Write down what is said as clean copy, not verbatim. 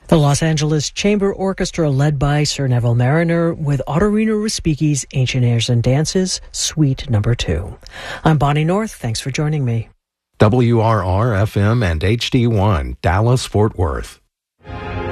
The Los Angeles Chamber Orchestra, led by Sir Neville Mariner, with Ottorino Respighi's Ancient Airs and Dances, Suite No. 2. I'm Bonnie North. Thanks for joining me. WRR-FM and HD1, Dallas, Fort Worth.